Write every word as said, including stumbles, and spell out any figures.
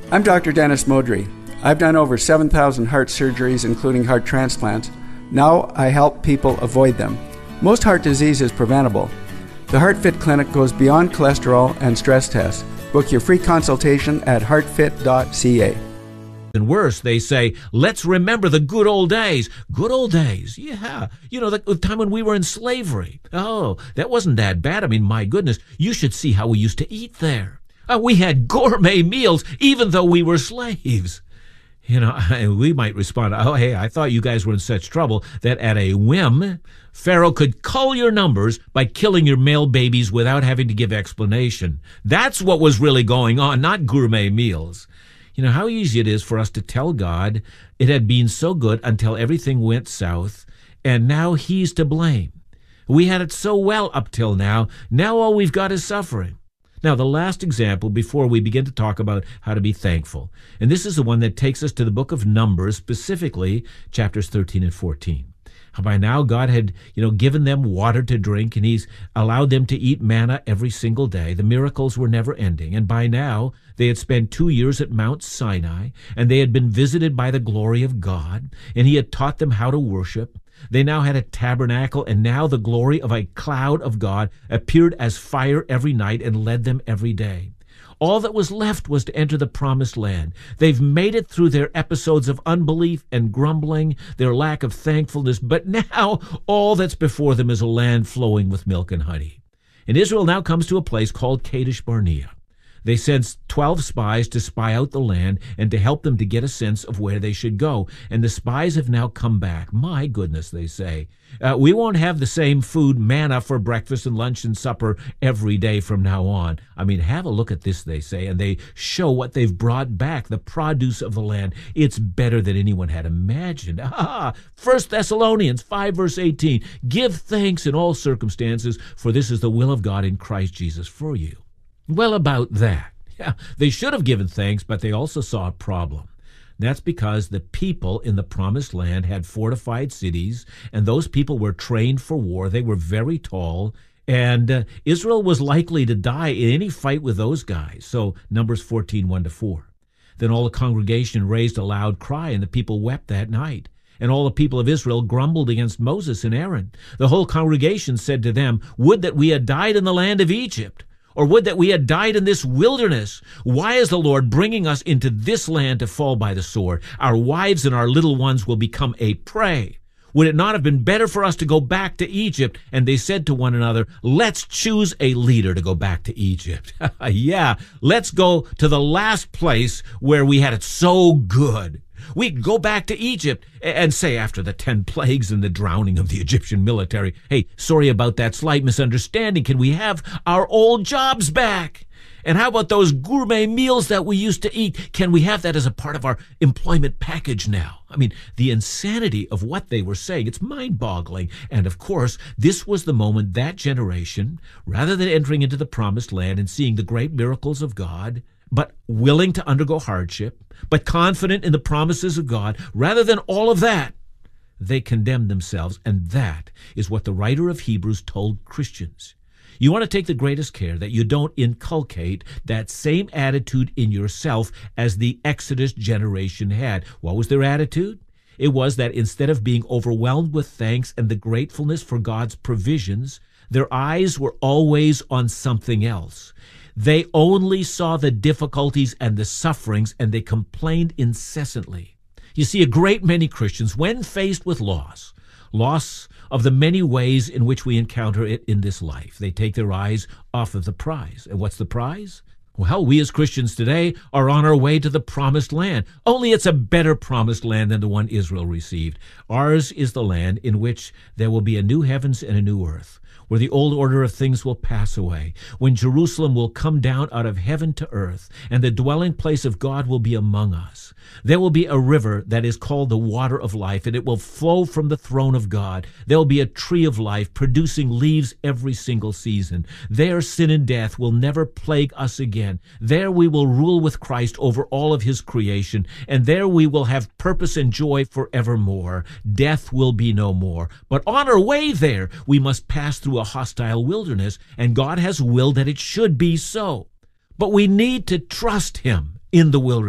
I'm Doctor Dennis Modry. I've done over seven thousand heart surgeries, including heart transplants. Now I help people avoid them. Most heart disease is preventable. The HeartFit Clinic goes beyond cholesterol and stress tests. Book your free consultation at heart fit dot c a. And worse, they say, let's remember the good old days. Good old days, yeah. You know, the, the time when we were in slavery. Oh, that wasn't that bad. I mean, my goodness, you should see how we used to eat there. Uh, we had gourmet meals, even though we were slaves. You know, we might respond, oh, hey, I thought you guys were in such trouble that at a whim, Pharaoh could cull your numbers by killing your male babies without having to give explanation. That's what was really going on, not gourmet meals. You know, how easy it is for us to tell God it had been so good until everything went south, and now he's to blame. We had it so well up till now. Now all we've got is suffering. Now, the last example before we begin to talk about how to be thankful, and this is the one that takes us to the book of Numbers, specifically chapters thirteen and fourteen. How by now God had, you know, given them water to drink, and he's allowed them to eat manna every single day. The miracles were never ending. And by now they had spent two years at Mount Sinai, and they had been visited by the glory of God, and he had taught them how to worship. They now had a tabernacle, and now the glory of a cloud of God appeared as fire every night and led them every day. All that was left was to enter the promised land. They've made it through their episodes of unbelief and grumbling, their lack of thankfulness, but now all that's before them is a land flowing with milk and honey. And Israel now comes to a place called Kadesh Barnea. They sent twelve spies to spy out the land and to help them to get a sense of where they should go. And the spies have now come back. My goodness, they say. Uh, we won't have the same food, manna, for breakfast and lunch and supper every day from now on. I mean, have a look at this, they say, and they show what they've brought back, the produce of the land. It's better than anyone had imagined. Ah, First Thessalonians five, verse eighteen. Give thanks in all circumstances, for this is the will of God in Christ Jesus for you. Well, about that. Yeah, they should have given thanks, but they also saw a problem. That's because the people in the promised land had fortified cities, and those people were trained for war. They were very tall, and uh, Israel was likely to die in any fight with those guys. So Numbers fourteen, one to four. Then all the congregation raised a loud cry, and the people wept that night. And all the people of Israel grumbled against Moses and Aaron. The whole congregation said to them, would that we had died in the land of Egypt, or would that we had died in this wilderness. Why is the Lord bringing us into this land to fall by the sword? Our wives and our little ones will become a prey. Would it not have been better for us to go back to Egypt? And they said to one another, let's choose a leader to go back to Egypt. Yeah, let's go to the last place where we had it so good. We go back to Egypt and say, after the ten plagues and the drowning of the Egyptian military, hey, sorry about that slight misunderstanding. Can we have our old jobs back? And how about those gourmet meals that we used to eat? Can we have that as a part of our employment package now? I mean, the insanity of what they were saying, it's mind-boggling. And of course, this was the moment that generation, rather than entering into the promised land and seeing the great miracles of God, but willing to undergo hardship, but confident in the promises of God, rather than all of that, they condemned themselves. And that is what the writer of Hebrews told Christians. You want to take the greatest care that you don't inculcate that same attitude in yourself as the Exodus generation had. What was their attitude? It was that instead of being overwhelmed with thanks and the gratefulness for God's provisions, their eyes were always on something else. They only saw the difficulties and the sufferings, and they complained incessantly. You see, a great many Christians, when faced with loss, loss of the many ways in which we encounter it in this life, they take their eyes off of the prize. And what's the prize? Well, we as Christians today are on our way to the promised land. Only it's a better promised land than the one Israel received. Ours is the land in which there will be a new heavens and a new earth, where the old order of things will pass away, when Jerusalem will come down out of heaven to earth, and the dwelling place of God will be among us. There will be a river that is called the water of life, and it will flow from the throne of God. There will be a tree of life producing leaves every single season. There sin and death will never plague us again. There we will rule with Christ over all of his creation, and there we will have purpose and joy forevermore. Death will be no more. But on our way there, we must pass through a hostile wilderness, and God has willed that it should be so. But we need to trust him in the wilderness.